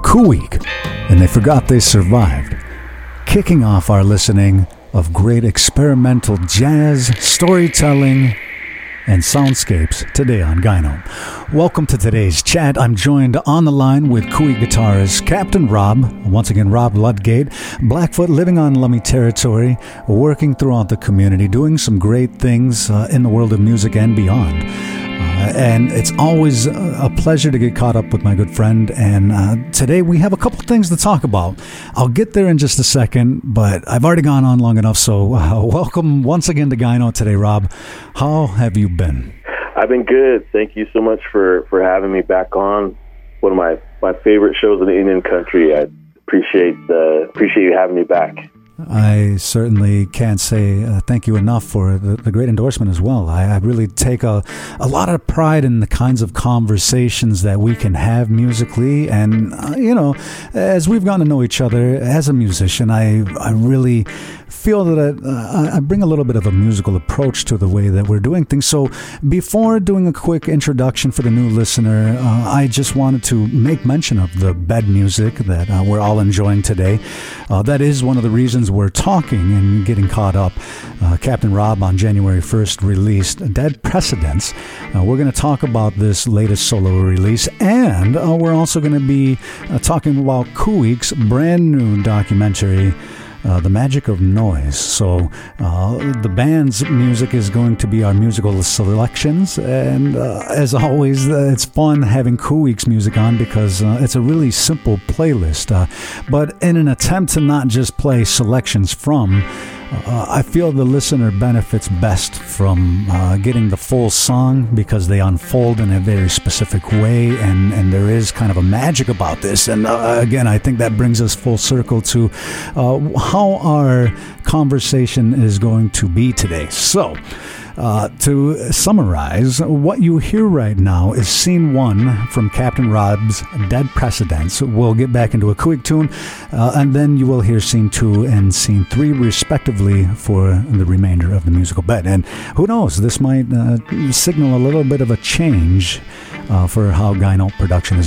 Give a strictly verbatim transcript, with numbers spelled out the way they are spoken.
Kuweek, and they forgot they survived. Kicking off our listening of great experimental jazz, storytelling, and soundscapes today on Gyno. Welcome to today's chat. I'm joined on the line with Kuweek guitarist Captain Rob, once again Rob Ludgate, Blackfoot, living on Lummi territory, working throughout the community, doing some great things uh, in the world of music and beyond. Uh, and it's always a pleasure to get caught up with my good friend. And uh, today we have a couple things to talk about. I'll get there in just a second, but I've already gone on long enough. So uh, welcome once again to Gyno today, Rob. How have you been? I've been good. Thank you so much for, for having me back on one of my, my favorite shows in the Indian country. I appreciate the, appreciate you having me back. I certainly can't say uh, thank you enough for the, the great endorsement as well. I, I really take a, a lot of pride in the kinds of conversations that we can have musically. And, uh, you know, as we've gotten to know each other as a musician, I, I really feel that I, I bring a little bit of a musical approach to the way that we're doing things. So before doing a quick introduction for the new listener, uh, I just wanted to make mention of the bed music that uh, we're all enjoying today. Uh, that is one of the reasons we're talking and getting caught up. Uh, Captain Rob on January first released Dead Precedents. Uh, we're going to talk about this latest solo release, and uh, we're also going to be uh, talking about Kuweek's brand new documentary, Uh, The Magic of Noise. So uh, the band's music is going to be our musical selections, and uh, as always, uh, it's fun having Kuweek's music on because uh, it's a really simple playlist. Uh, but in an attempt to not just play selections from, Uh, I feel the listener benefits best from uh, getting the full song because they unfold in a very specific way, and, and there is kind of a magic about this. And uh, again, I think that brings us full circle to uh, how our conversation is going to be today. So, Uh, to summarize, what you hear right now is scene one from Captain Rob's Dead Precedents. We'll get back into a Kuweek tune, uh, and then you will hear scene two and scene three, respectively, for the remainder of the musical bed. And who knows, this might uh, signal a little bit of a change uh, for how Gyno production is